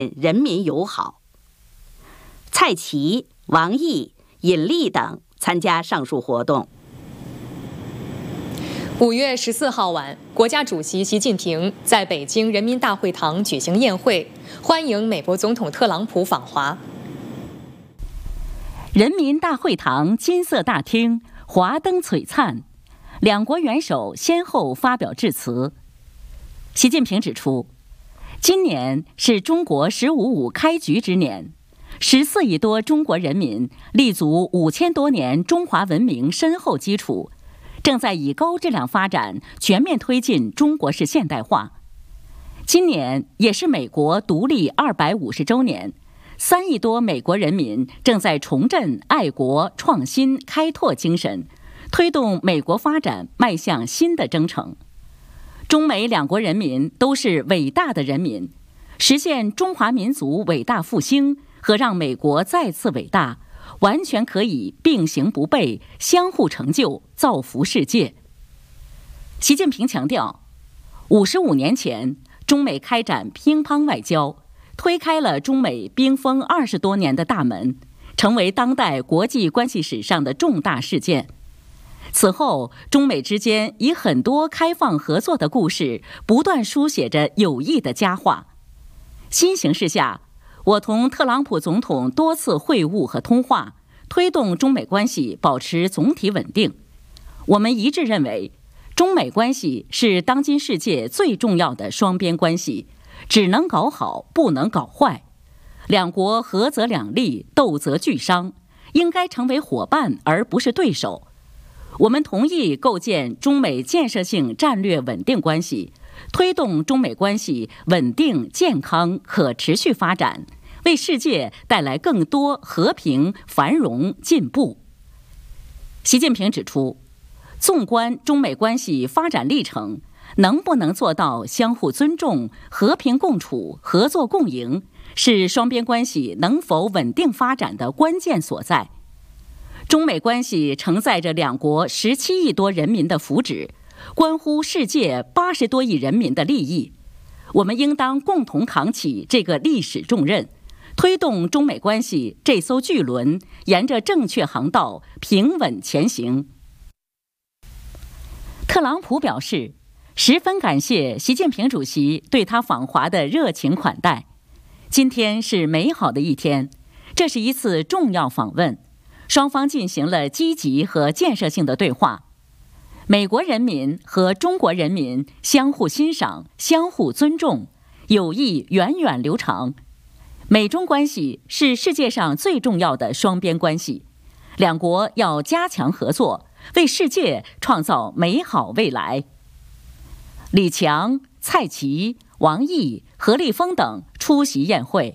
人民友好。蔡奇、王毅、尹力等参加上述活动。 5月14号晚，国家主席习近平在北京人民大会堂举行宴会，欢迎美国总统特朗普访华。 人民大会堂金色大厅华灯璀璨，两国元首先后发表致辞。习近平指出，今年是中国“15+5”开局之年，14亿多中国人民立足5000多年中华文明深厚基础，正在以高质量发展全面推进中国式现代化。今年也是美国独立250周年，3亿多美国人民正在重振爱国、创新、开拓精神，推动美国发展迈向新的征程。中美两国人民都是伟大的人民，实现中华民族伟大复兴和让美国再次伟大，完全可以并行不悖，相互成就，造福世界。习近平强调，55年前，中美开展乒乓外交，推开了中美冰封20多年的大门，成为当代国际关系史上的重大事件。此后，中美之间以很多开放合作的故事，不断书写着友谊的佳话。新形势下，我同特朗普总统多次会晤和通话，推动中美关系保持总体稳定。我们一致认为，中美关系是当今世界最重要的双边关系，只能搞好，不能搞坏。两国合则两利，斗则俱伤，应该成为伙伴而不是对手。我们同意构建中美建设性战略稳定关系，推动中美关系稳定、健康、可持续发展，为世界带来更多和平、繁荣、进步。习近平指出，纵观中美关系发展历程，能不能做到相互尊重、和平共处、合作共赢，是双边关系能否稳定发展的关键所在。中美关系承载着两国17亿多人民的福祉，关乎世界80多亿人民的利益。我们应当共同扛起这个历史重任，推动中美关系这艘巨轮沿着正确航道平稳前行。特朗普表示，十分感谢习近平主席对他访华的热情款待。今天是美好的一天，这是一次重要访问，双方进行了积极和建设性的对话。美国人民和中国人民相互欣赏、相互尊重，友谊源远流长。美中关系是世界上最重要的双边关系，两国要加强合作，为世界创造美好未来。李强、蔡奇、王毅、何立峰等出席宴会。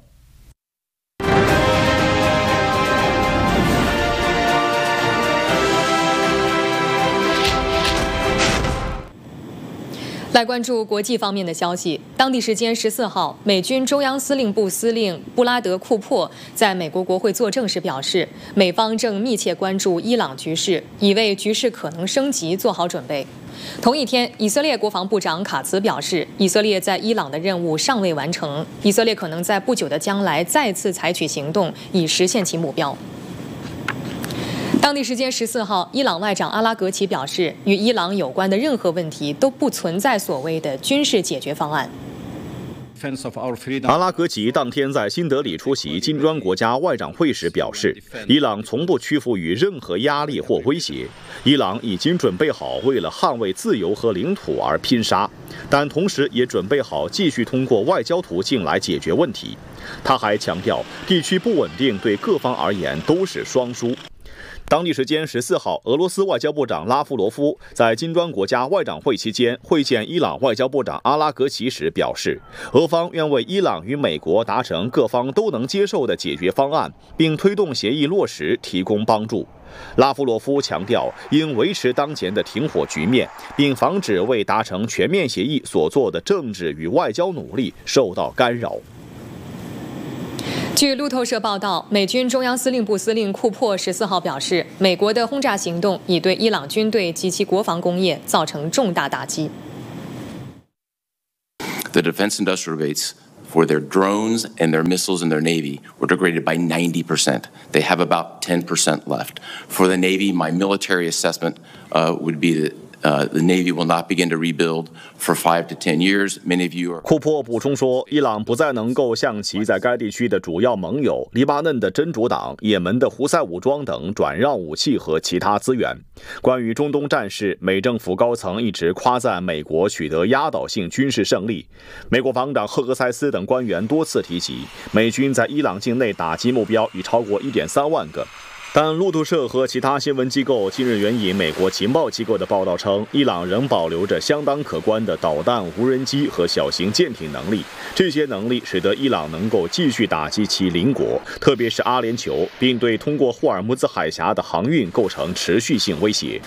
来关注国际方面的消息。当地时间14号，美军中央司令部司令布拉德·库珀在美国国会作证时表示，美方正密切关注伊朗局势，已为局势可能升级做好准备。同一天，以色列国防部长卡茨表示，以色列在伊朗的任务尚未完成，以色列可能在不久的将来再次采取行动，以实现其目标。当地时间14号，伊朗外长阿拉格齐表示，与伊朗有关的任何问题都不存在所谓的军事解决方案。 阿拉格齐当天在新德里出席金砖国家外长会时表示，伊朗从不屈服于任何压力或威胁，伊朗已经准备好为了捍卫自由和领土而拼杀，但同时也准备好继续通过外交途径来解决问题。他还强调，地区不稳定对各方而言都是双输。当地时间14号，俄罗斯外交部长拉夫罗夫在金砖国家外长会期间会见伊朗外交部长阿拉格齐时表示，俄方愿为伊朗与美国达成各方都能接受的解决方案，并推动协议落实提供帮助。拉夫罗夫强调，应维持当前的停火局面，并防止为达成全面协议所做的政治与外交努力受到干扰。 据路透社报道，美军中央司令部司令库珀14号表示，美国的轰炸行动已对伊朗军队及其国防工业造成重大打击。 The defense industrial base for their drones and their missiles and their Navy were degraded by 90%. They have about 10% left. For the Navy, my military assessment would be that the Navy will not begin to rebuild for 5 to 10 years. Many of you are. 库珀补充说，伊朗不再能够向其在该地区的主要盟友黎巴嫩的真主党、也门的胡塞武装等转让武器和其他资源。关于中东战事，美政府高层一直夸赞美国取得压倒性军事胜利。美国防长赫格塞斯等官员多次提及，美军在伊朗境内打击目标已超过 1.3万个。但路透社和其他新闻机构近日援引美国情报机构的报道称，伊朗仍保留着相当可观的导弹、无人机和小型舰艇能力。这些能力使得伊朗能够继续打击其邻国，特别是阿联酋，并对通过霍尔木兹海峡的航运构成持续性威胁。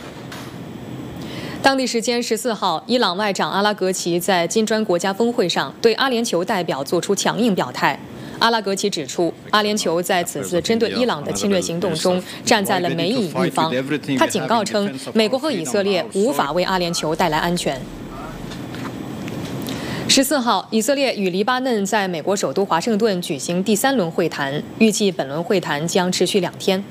当地时间14号，伊朗外长阿拉格齐在金砖国家峰会上对阿联酋代表作出强硬表态。阿拉格齐指出，阿联酋在此次针对伊朗的侵略行动中站在了美以一方。他警告称，美国和以色列无法为阿联酋带来安全。14号，以色列与黎巴嫩在美国首都华盛顿举行第3轮会谈，预计本轮会谈将持续2天。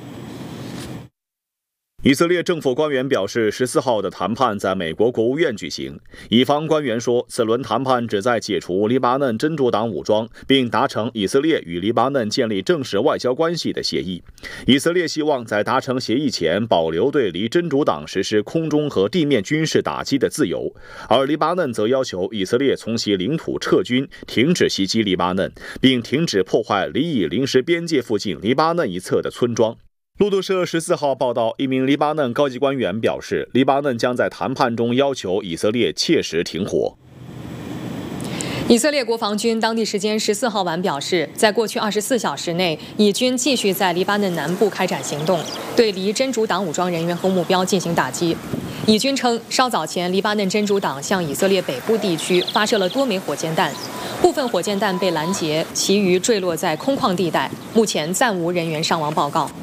以色列政府官员表示，14号的谈判在美国国务院举行。以方官员说，此轮谈判旨在解除黎巴嫩真主党武装，并达成以色列与黎巴嫩建立正式外交关系的协议。以色列希望在达成协议前保留对黎真主党实施空中和地面军事打击的自由，而黎巴嫩则要求以色列从其领土撤军，停止袭击黎巴嫩，并停止破坏黎以临时边界附近黎巴嫩一侧的村庄。路透社14号报道，一名黎巴嫩高级官员表示，黎巴嫩将在谈判中要求以色列切实停火。 以色列国防军当地时间14号晚表示，在过去24小时内，以军继续在黎巴嫩南部开展行动，对黎真主党武装人员和目标进行打击。以军称，稍早前黎巴嫩真主党向以色列北部地区发射了多枚火箭弹，部分火箭弹被拦截，其余坠落在空旷地带，目前暂无人员伤亡报告。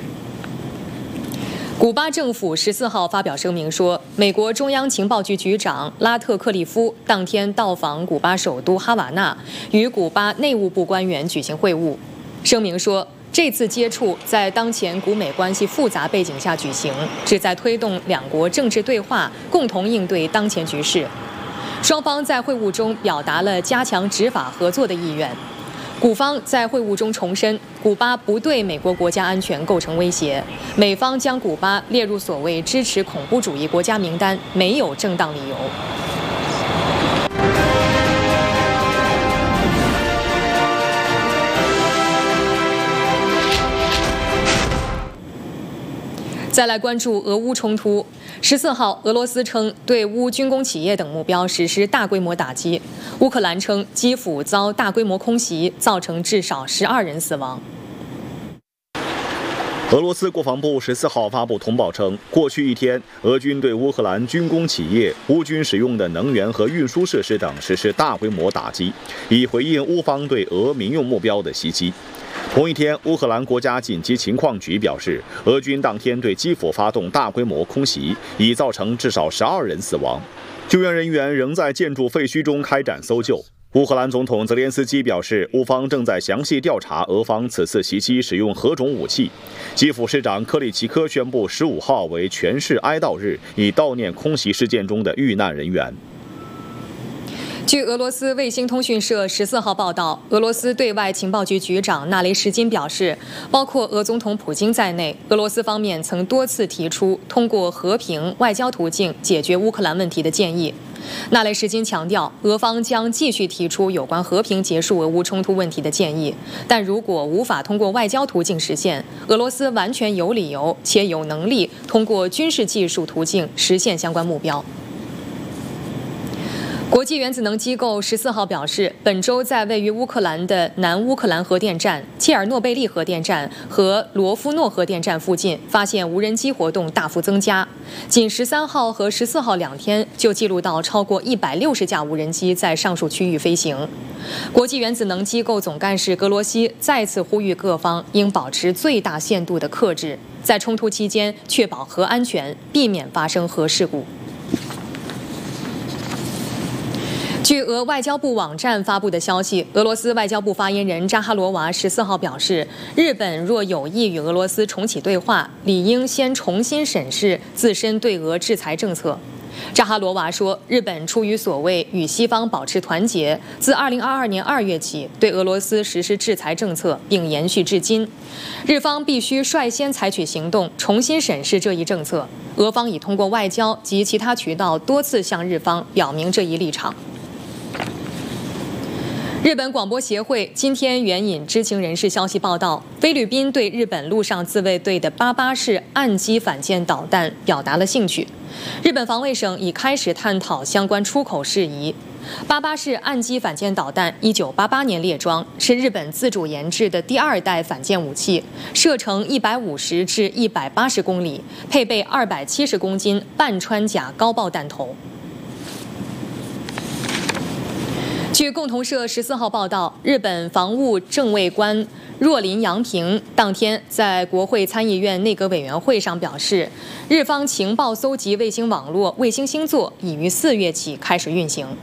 古巴政府14号发表声明说，美国中央情报局局长拉特克利夫当天到访古巴首都哈瓦那，与古巴内务部官员举行会晤。声明说，这次接触在当前古美关系复杂背景下举行，旨在推动两国政治对话，共同应对当前局势。双方在会晤中表达了加强执法合作的意愿。古方在会晤中重申，古巴不对美国国家安全构成威胁，美方将古巴列入所谓支持恐怖主义国家名单，没有正当理由。再来关注俄乌冲突。14号，俄罗斯称对乌军工企业等目标实施大规模打击。乌克兰称基辅遭大规模空袭，造成至少12人死亡。 俄罗斯国防部14号发布通报称，过去一天，俄军对乌克兰军工企业、乌军使用的能源和运输设施等实施大规模打击，以回应乌方对俄民用目标的袭击。同一天，乌克兰国家紧急情况局表示，俄军当天对基辅发动大规模空袭，已造成至少12人死亡。救援人员仍在建筑废墟中开展搜救。乌克兰总统泽连斯基表示，乌方正在详细调查俄方此次袭击使用何种武器。基辅市长克里奇科宣布15号为全市哀悼日，以悼念空袭事件中的遇难人员。 据俄罗斯卫星通讯社14号报道，俄罗斯对外情报局局长纳雷什金表示，包括俄总统普京在内，俄罗斯方面曾多次提出通过和平外交途径解决乌克兰问题的建议。纳雷什金强调，俄方将继续提出有关和平结束俄乌冲突问题的建议，但如果无法通过外交途径实现，俄罗斯完全有理由且有能力通过军事技术途径实现相关目标。国际原子能机构14号表示，本周在位于乌克兰的南乌克兰核电站、切尔诺贝利核电站和罗夫诺核电站附近发现无人机活动大幅增加，仅13号和14号2天就记录到超过160架无人机在上述区域飞行。国际原子能机构总干事格罗西再次呼吁各方应保持最大限度的克制，在冲突期间确保核安全，避免发生核事故。 据俄外交部网站发布的消息，俄罗斯外交部发言人扎哈罗娃14号表示，日本若有意与俄罗斯重启对话，理应先重新审视自身对俄制裁政策。扎哈罗娃说，日本出于所谓与西方保持团结，自2022年2月起对俄罗斯实施制裁政策，并延续至今。日方必须率先采取行动，重新审视这一政策。俄方已通过外交及其他渠道多次向日方表明这一立场。日本广播协会今天援引知情人士消息报道，菲律宾对日本陆上自卫队的88式岸基反舰导弹表达了兴趣。日本防卫省已开始探讨相关出口事宜。88式岸基反舰导弹1988年列装，是日本自主研制的第2代反舰武器，射程150至180公里，配备270公斤半穿甲高爆弹头。据共同社14号报道，日本防务政卫官若林洋平当天在国会参议院内阁委员会上表示，日方情报搜集卫星网络卫星星座已于4月起开始运行。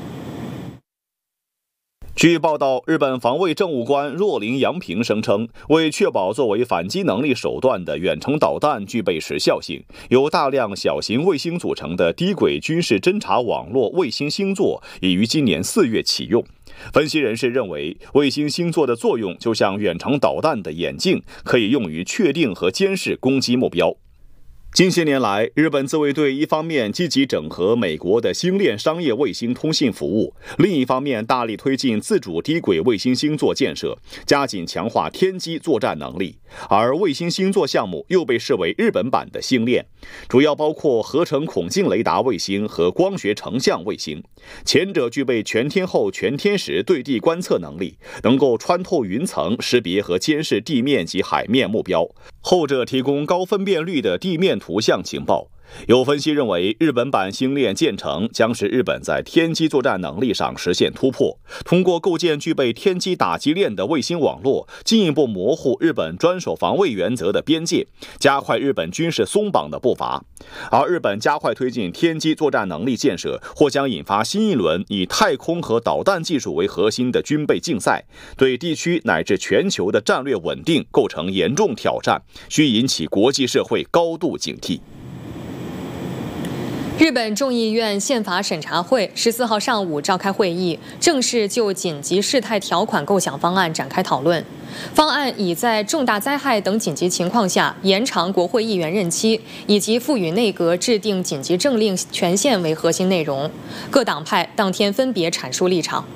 据报道，日本防卫政务官若林洋平声称，为确保作为反击能力手段的远程导弹具备时效性，由大量小型卫星组成的低轨军事侦察网络卫星星座已于今年4月启用。分析人士认为，卫星星座的作用就像远程导弹的眼镜，可以用于确定和监视攻击目标。近些年来，日本自卫队一方面积极整合美国的星链商业卫星通信服务，另一方面大力推进自主低轨卫星星座建设，加紧强化天基作战能力。而卫星星座项目又被视为日本版的星链，主要包括合成孔径雷达卫星和光学成像卫星。前者具备全天候全天时对地观测能力，能够穿透云层识别和监视地面及海面目标，后者提供高分辨率的地面图像情报。有分析认为，日本版星链建成将使日本在天基作战能力上实现突破，通过构建具备天基打击链的卫星网络，进一步模糊日本专守防卫原则的边界，加快日本军事松绑的步伐。而日本加快推进天基作战能力建设，或将引发新一轮以太空和导弹技术为核心的军备竞赛，对地区乃至全球的战略稳定构成严重挑战，需引起国际社会高度警惕。 日本众议院宪法审查会14号上午召开会议，正式就紧急事态条款构想方案展开讨论。方案以在重大灾害等紧急情况下延长国会议员任期，以及赋予内阁制定紧急政令权限为核心内容。各党派当天分别阐述立场。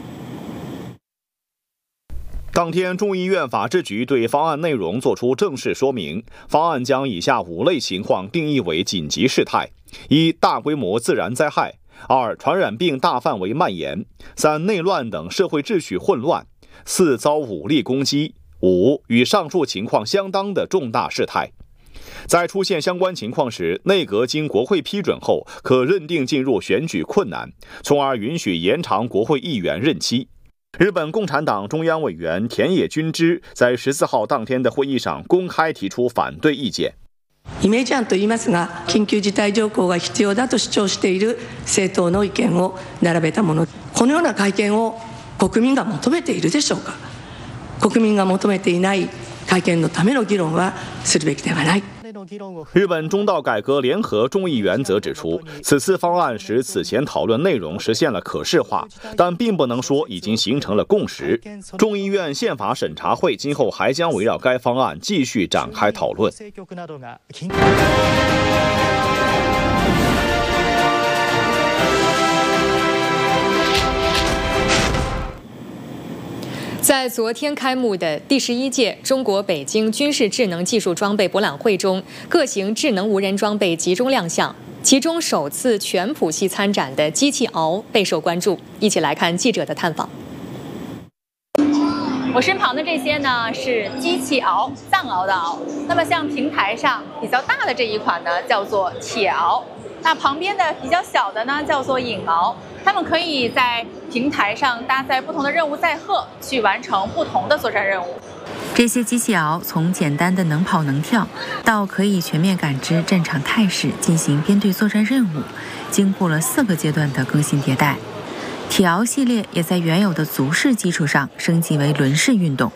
当天，众议院法制局对方案内容作出正式说明。方案将以下5类情况定义为紧急事态：1、大规模自然灾害；2、传染病大范围蔓延；3、内乱等社会秩序混乱；4、遭武力攻击；5、与上述情况相当的重大事态。在出现相关情况时，内阁经国会批准后，可认定进入选举困难，从而允许延长国会议员任期。日本共产党中央委員田野君之在14号当天的会議上公開提出反對意見。 イメージ案といいますが、緊急事態条項が必要だと主張している政党の意見を並べたもの。このような改憲を国民が求めているでしょうか。国民が求めていない改憲のための議論はするべきではない。 日本中道改革联合众议员则指出，此次方案使此前讨论内容实现了可视化，但并不能说已经形成了共识。众议院宪法审查会今后还将围绕该方案继续展开讨论。 在昨天开幕的第11届中国北京军事智能技术装备博览会中，各型智能无人装备集中亮相，其中首次全谱系参展的机器鳌备受关注。一起来看记者的探访。 我身旁的这些呢是机器鳌，藏獒的獒。那么像平台上比较大的这一款呢叫做铁鳌，那旁边的比较小的呢叫做影鳌。它们可以在平台上搭载不同的任务载荷，去完成不同的作战任务。 这些机器鳌从简单的能跑能跳，到可以全面感知战场态势，进行编队作战任务，经过了4个阶段的更新迭代。 铁鳌系列也在原有的足式基础上升级为轮式运动。